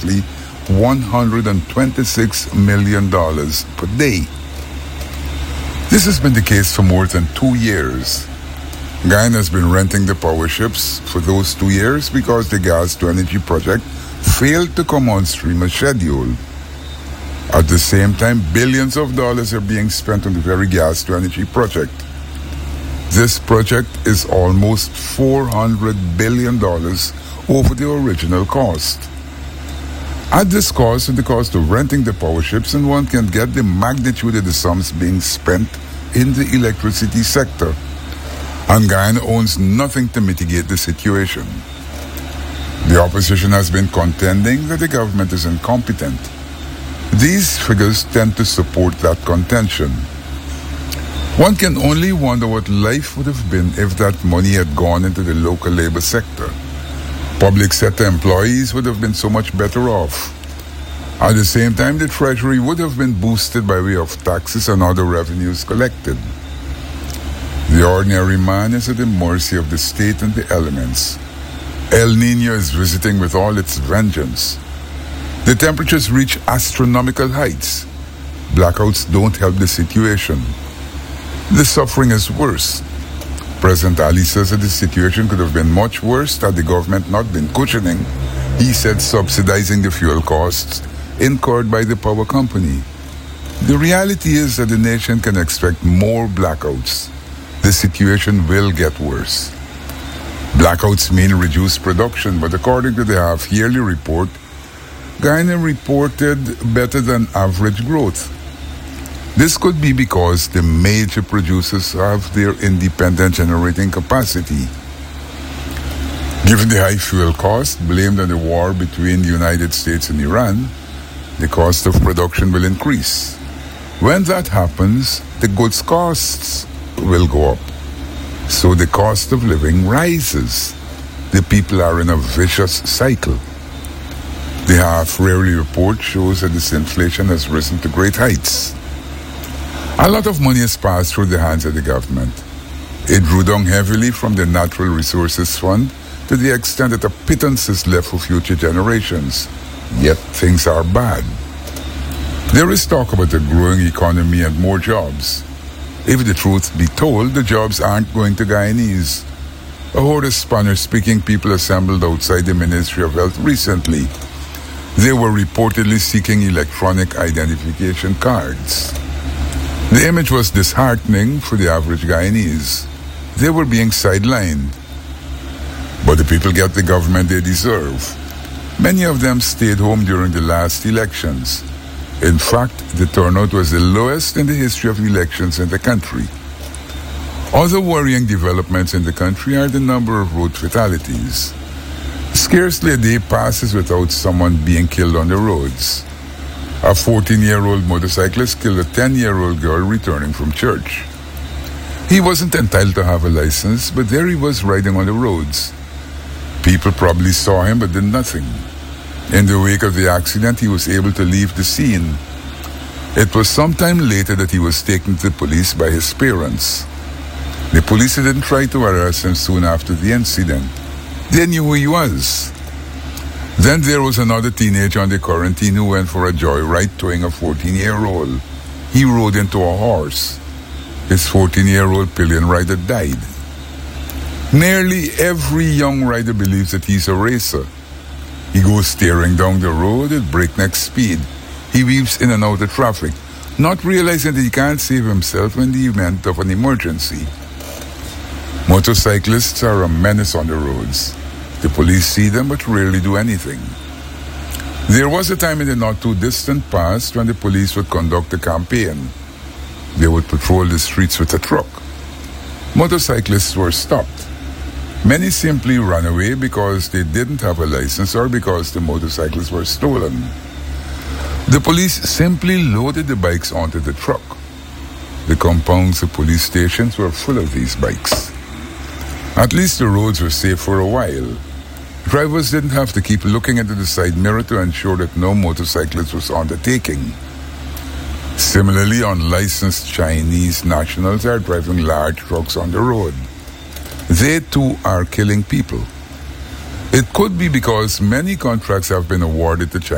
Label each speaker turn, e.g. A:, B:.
A: approximately $126 million per day. This has been the case for more than 2 years. Guyana has been renting the power ships for those 2 years because the gas-to-energy project failed to come on stream as scheduled. At the same time, billions of dollars are being spent on the very gas-to-energy project. This project is almost $400 billion over the original cost. Add this cost and the cost of renting the power ships, and one can get the magnitude of the sums being spent in the electricity sector. And Guyana owns nothing to mitigate the situation. The opposition has been contending that the government is incompetent. These figures tend to support that contention. One can only wonder what life would have been if that money had gone into the local labor sector. Public sector employees would have been so much better off. At the same time, the treasury would have been boosted by way of taxes and other revenues collected. The ordinary man is at the mercy of the state and the elements. El Niño is visiting with all its vengeance. The temperatures reach astronomical heights. Blackouts don't help the situation. The suffering is worse. President Ali says that the situation could have been much worse had the government not been cushioning, he said, subsidizing the fuel costs incurred by the power company. The reality is that the nation can expect more blackouts. The situation will get worse. Blackouts mean reduced production, but according to the half-yearly report, Guyana reported better than average growth. This could be because the major producers have their independent generating capacity. Given the high fuel cost blamed on the war between the United States and Iran, the cost of production will increase. When that happens, the goods costs will go up. So the cost of living rises. The people are in a vicious cycle. The half-yearly report shows that this inflation has risen to great heights. A lot of money has passed through the hands of the government. It drew down heavily from the Natural Resources Fund to the extent that a pittance is left for future generations. Yet things are bad. There is talk about a growing economy and more jobs. If the truth be told, the jobs aren't going to Guyanese. A horde of Spanish-speaking people assembled outside the Ministry of Health recently. They were reportedly seeking electronic identification cards. The image was disheartening for the average Guyanese. They were being sidelined. But the people get the government they deserve. Many of them stayed home during the last elections. In fact, the turnout was the lowest in the history of elections in the country. Other worrying developments in the country are the number of road fatalities. Scarcely a day passes without someone being killed on the roads. A 14-year-old motorcyclist killed a 10-year-old girl returning from church. He wasn't entitled to have a license, but there he was riding on the roads. People probably saw him but did nothing. In the wake of the accident, he was able to leave the scene. It was sometime later that he was taken to the police by his parents. The police didn't try to arrest him soon after the incident. They knew who he was. Then there was another teenager on the quarantine who went for a joyride towing a 14-year-old. He rode into a horse. His 14-year-old pillion rider died. Nearly every young rider believes that he's a racer. He goes tearing down the road at breakneck speed. He weaves in and out of traffic, not realizing that he can't save himself in the event of an emergency. Motorcyclists are a menace on the roads. The police see them but rarely do anything. There was a time in the not-too-distant past when the police would conduct a campaign. They would patrol the streets with a truck. Motorcyclists were stopped. Many simply ran away because they didn't have a license or because the motorcycles were stolen. The police simply loaded the bikes onto the truck. The compounds of police stations were full of these bikes. At least the roads were safe for a while. Drivers didn't have to keep looking into the side mirror to ensure that no motorcyclist was undertaking. Similarly, unlicensed Chinese nationals are driving large trucks on the road. They too are killing people. It could be because many contracts have been awarded to